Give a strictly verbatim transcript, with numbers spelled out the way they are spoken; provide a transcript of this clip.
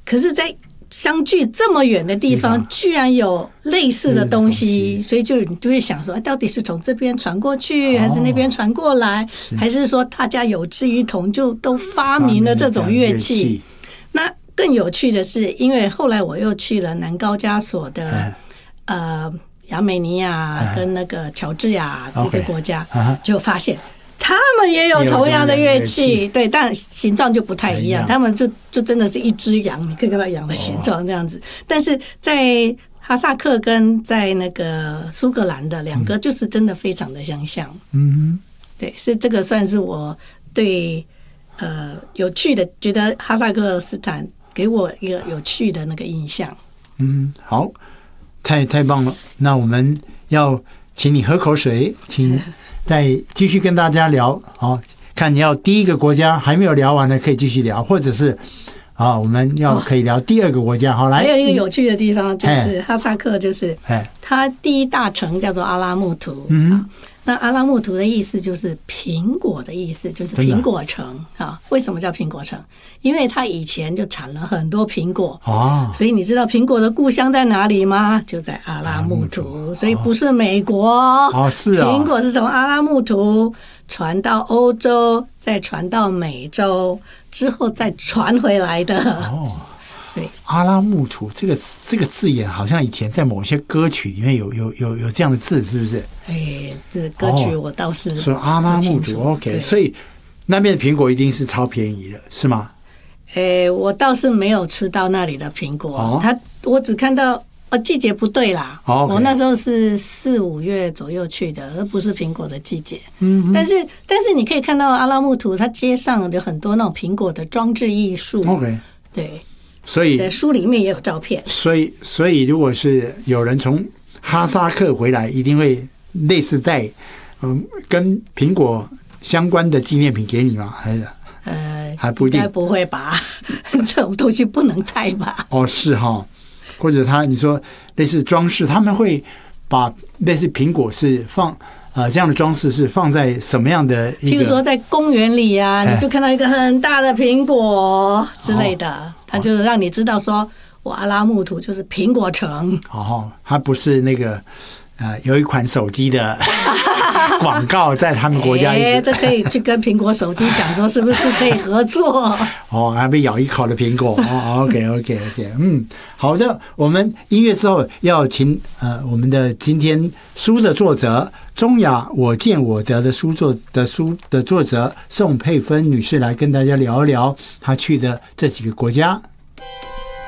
可是在相距这么远的地方居然有类似的东西，所以就你就会想说到底是从这边传过去还是那边传过来，还是说大家有志一同就都发明了这种乐器。那更有趣的是，因为后来我又去了南高加索的呃亚美尼亚跟那个乔治亚这个国家，就发现他们也有同样的乐器，对，但形状就不太一样。他们就就真的是一只羊，你可以看到羊的形状这样子。但是在哈萨克跟在那个苏格兰的两个，就是真的非常的相像。嗯，对，是这个算是我对呃有趣的，觉得哈萨克斯坦给我一个有趣的那个印象。 嗯，好，太太棒了。那我们要请你喝口水，请。再继续跟大家聊，好，看你要第一个国家还没有聊完的可以继续聊，或者是啊，我们要可以聊第二个国家。好，来， 还有一个有趣的地方就是哈萨克，就是它第一大城叫做阿拉木图。嗯，那阿拉木图的意思就是苹果的意思，就是苹果城啊。为什么叫苹果城？因为它以前就产了很多苹果哦，所以你知道苹果的故乡在哪里吗？就在阿拉木图，所以不是美国哦，是啊，苹果是从阿拉木图传到欧洲，再传到美洲，之后再传回来的哦。所以阿拉木图这个这个字眼，好像以前在某些歌曲里面有有有有这样的字，是不是？ 哎，这歌曲我倒是说阿拉木图 ，OK， 所以那边的苹果一定是超便宜的，是吗？ 哎，我倒是没有吃到那里的苹果，哦、它我只看到呃季节不对啦。哦 okay、我那时候是四五月左右去的，而不是苹果的季节。嗯，但是但是你可以看到阿拉木图，它街上有很多那种苹果的装置艺术。 OK， 对， 所以在书里面也有照片。 所以所以如果是有人从哈萨克回来，一定会类似带嗯跟苹果相关的纪念品给你吗？还是？ 呃， 还不一定， 应该不会吧？这种东西不能带吧？ 哦，是哈，或者他你说类似装饰，他们会把类似苹果是放呃这样的装饰是放在什么样的一个？ 譬如说在公园里啊，你就看到一个很大的苹果之类的，哦、它就让你知道说，我阿拉木图就是苹果城。 哦，它不是那个。呃，有一款手机的广告在他们国家一直， 哎，这可以去跟苹果手机讲说，是不是可以合作？ 哦，还被咬一口的苹果。哦 ，OK OK OK， 嗯，好的，我们音乐之后要请呃我们的今天书的作者中亚我见我得的书作的书的作者宋佩芬女士来跟大家聊一聊她去的这几个国家。